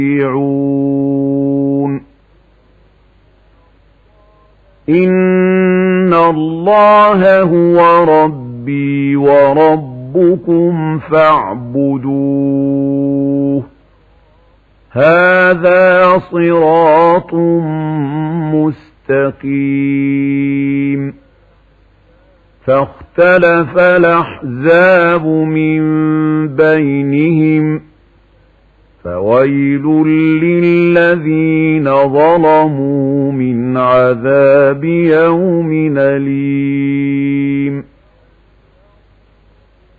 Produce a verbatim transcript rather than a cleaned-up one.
يطيعون إن الله هو ربي وربكم فاعبدوه هذا صراط مستقيم فاختلف الأحزاب من بينهم فويل للذين ظلموا من عذاب يوم أليم